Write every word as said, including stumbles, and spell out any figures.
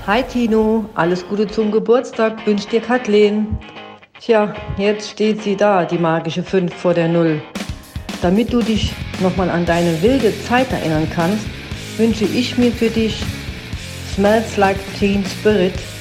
Hi Tino, alles Gute zum Geburtstag, wünscht dir Kathleen. Tja, jetzt steht sie da, die magische fünf vor der Null. Damit du dich nochmal an deine wilde Zeit erinnern kannst, wünsche ich mir für dich Smells Like Teen Spirit